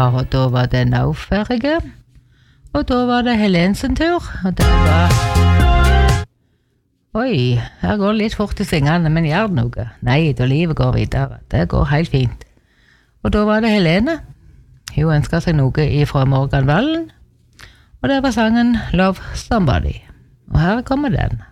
og da var det Nauferige, og da var det Helens tur, og det var... Oi, her går det litt fort I svingene, men gjør det noe? Nei, da livet går videre, det går helt fint. Og da var det Helene, hun ønsket seg noe ifra Morgan Wallen, og det var sangen Love Somebody, og her kommer den.